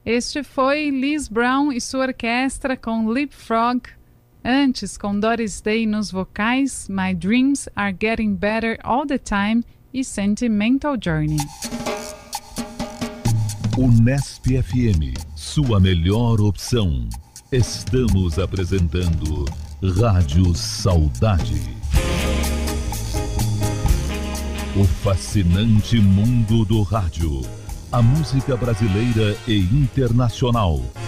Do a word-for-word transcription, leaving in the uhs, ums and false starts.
Este foi Liz Brown e sua orquestra com Leapfrog. Antes, com Doris Day nos vocais, My Dreams Are Getting Better All the Time e Sentimental Journey. Unesp F M, sua melhor opção. Estamos apresentando Rádio Saudade. O fascinante mundo do rádio. A música brasileira e internacional.